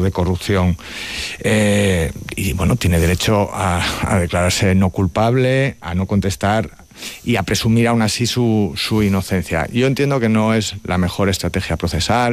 de corrupción. Y bueno, tiene derecho a declararse no culpable, a no contestar y a presumir aún así su inocencia. Yo entiendo que no es la mejor estrategia procesal,